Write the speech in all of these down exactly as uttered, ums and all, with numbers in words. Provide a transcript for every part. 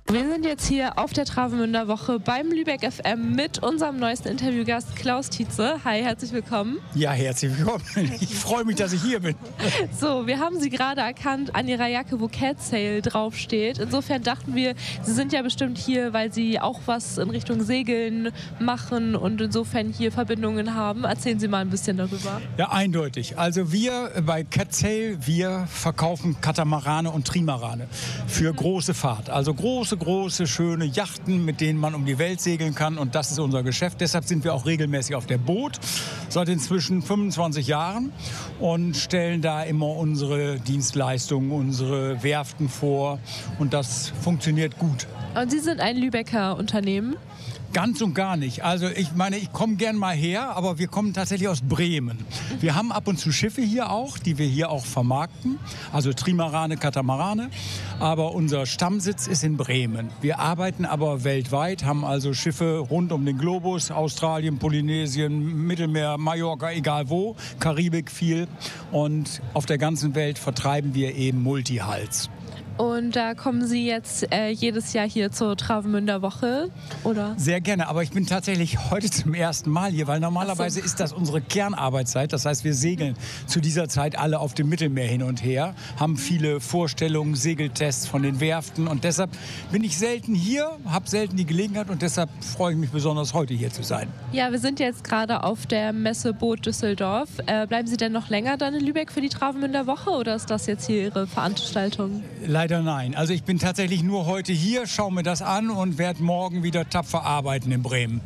Wir sind jetzt hier auf der Travemünder Woche beim Lübeck F M mit unserem neuesten Interviewgast Klaus Tietze. Hi, herzlich willkommen. Ja, herzlich willkommen. Ich freue mich, dass ich hier bin. So, wir haben Sie gerade erkannt an Ihrer Jacke, wo Cat Sail draufsteht. Insofern dachten wir, Sie sind ja bestimmt hier, weil Sie auch was in Richtung Segeln machen und insofern hier Verbindungen haben. Erzählen Sie mal ein bisschen darüber. Ja, eindeutig. Also wir bei Cat Sail, wir verkaufen Katamarane und Trimarane für große Fahrt. Also große, große, schöne Yachten, mit denen man um die Welt segeln kann. Und das ist unser Geschäft. Deshalb sind wir auch regelmäßig auf der Boot, seit inzwischen fünfundzwanzig Jahren und stellen da immer unsere Dienstleistungen, unsere Werften vor. Und das funktioniert gut. Und Sie sind ein Lübecker Unternehmen? Ganz und gar nicht. Also ich meine, ich komme gern mal her, aber wir kommen tatsächlich aus Bremen. Wir haben ab und zu Schiffe hier auch, die wir hier auch vermarkten. Also Trimarane, Katamarane. Aber unser Stammsitz ist in Bremen. Wir arbeiten aber weltweit, haben also Schiffe rund um den Globus, Australien, Polynesien, Mittelmeer, Mallorca, egal wo, Karibik viel. Und auf der ganzen Welt vertreiben wir eben Multihulls. Und da kommen Sie jetzt äh, jedes Jahr hier zur Travemünder Woche, oder? Sehr gerne, aber ich bin tatsächlich heute zum ersten Mal hier, weil normalerweise so. ist das unsere Kernarbeitszeit. Das heißt, wir segeln zu dieser Zeit alle auf dem Mittelmeer hin und her, haben viele Vorstellungen, Segeltests von den Werften und deshalb bin ich selten hier, habe selten die Gelegenheit und deshalb freue ich mich besonders, heute hier zu sein. Ja, wir sind jetzt gerade auf der Messe Boot Düsseldorf. Äh, bleiben Sie denn noch länger dann in Lübeck für die Travemünder Woche oder ist das jetzt hier Ihre Veranstaltung? Leider nein. Also ich bin tatsächlich nur heute hier, schaue mir das an und werde morgen wieder tapfer arbeiten in Bremen.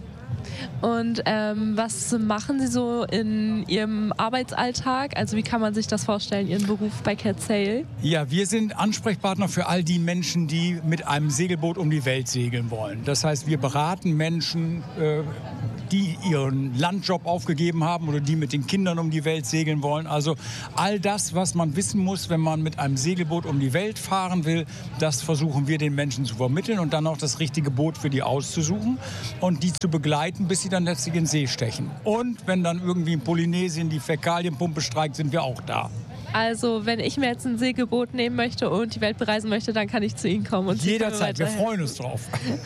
Und ähm, was machen Sie so in Ihrem Arbeitsalltag? Also wie kann man sich das vorstellen, Ihren Beruf bei Cat Sail? Ja, wir sind Ansprechpartner für all die Menschen, die mit einem Segelboot um die Welt segeln wollen. Das heißt, wir beraten Menschen, äh, die ihren Landjob aufgegeben haben oder die mit den Kindern um die Welt segeln wollen. Also all das, was man wissen muss, wenn man mit einem Segelboot um die Welt fahren will, das versuchen wir den Menschen zu vermitteln und dann auch das richtige Boot für die auszusuchen und die zu begleiten, bis sie dann letztlich in See stechen. Und wenn dann irgendwie in Polynesien die Fäkalienpumpe streikt, sind wir auch da. Also wenn ich mir jetzt ein Segelboot nehmen möchte und die Welt bereisen möchte, dann kann ich zu Ihnen kommen. Und jederzeit, wir freuen uns drauf.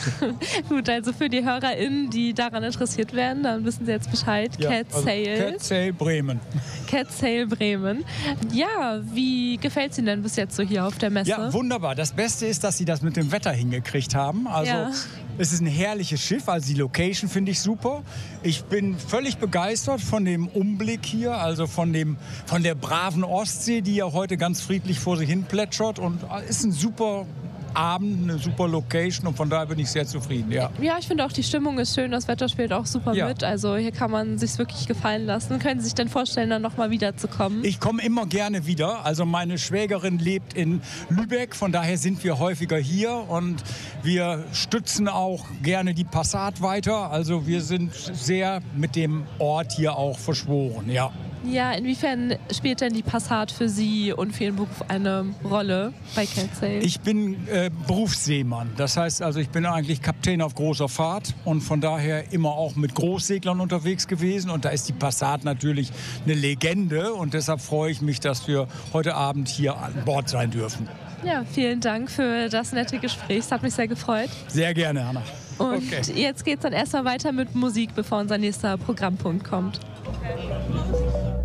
Gut, also für die HörerInnen, die daran interessiert werden, dann wissen Sie jetzt Bescheid. Ja, Cat also Sail. Cat Sail Bremen. Cat Sail Bremen. Ja, wie gefällt es Ihnen denn bis jetzt so hier auf der Messe? Ja, wunderbar. Das Beste ist, dass Sie das mit dem Wetter hingekriegt haben. Also ja. Es ist ein herrliches Schiff, also die Location finde ich super. Ich bin völlig begeistert von dem Umblick hier, also von, dem, von der braven Ostsee, die ja heute ganz friedlich vor sich hin plätschert und ist ein super Abend, eine super Location und von daher bin ich sehr zufrieden. Ja, ja, ich finde auch, die Stimmung ist schön, das Wetter spielt auch super ja. mit. Also hier kann man sich wirklich gefallen lassen. Können Sie sich denn vorstellen, dann nochmal wiederzukommen? Ich komme immer gerne wieder. Also meine Schwägerin lebt in Lübeck, von daher sind wir häufiger hier und wir stützen auch gerne die Passat weiter. Also wir sind sehr mit dem Ort hier auch verschworen, ja. Ja, inwiefern spielt denn die Passat für Sie und für Ihren Beruf eine Rolle bei Cat Sail? Ich bin äh, Berufsseemann. Das heißt also, ich bin eigentlich Kapitän auf großer Fahrt und von daher immer auch mit Großseglern unterwegs gewesen. Und da ist die Passat natürlich eine Legende und deshalb freue ich mich, dass wir heute Abend hier an Bord sein dürfen. Ja, vielen Dank für das nette Gespräch. Es hat mich sehr gefreut. Sehr gerne, Hanna. Und okay. Jetzt geht es dann erstmal weiter mit Musik, bevor unser nächster Programmpunkt kommt. Okay.